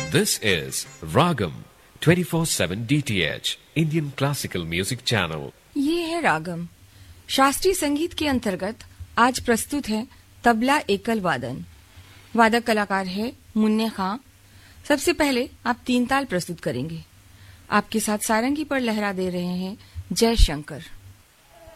This is Ragam 24/7 DTH Indian Classical Music Channel. ये है रागम। शास्त्रीय संगीत के अंतर्गत आज प्रस्तुत है तबला एकल वादन। वादक कलाकार है मुन्ने खां। सबसे पहले आप 3 ताल प्रस्तुत करेंगे। आपके साथ सारंगी पर लहरा दे रहे हैं जय शंकर।